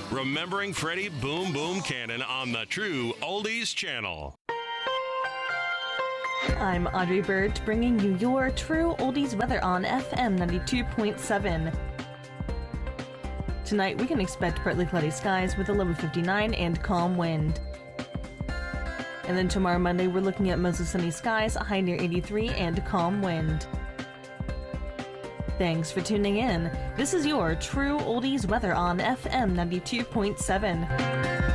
Remembering Freddie Boom Boom Cannon on the True Oldies Channel. I'm Audrey Bird, bringing you your True Oldies weather on FM 92.7. Tonight we can expect partly cloudy skies with a low of 59 and calm wind. And then tomorrow Monday we're looking at mostly sunny skies, a high near 83 and calm wind. Thanks for tuning in. This is your True Oldies weather on FM 92.7.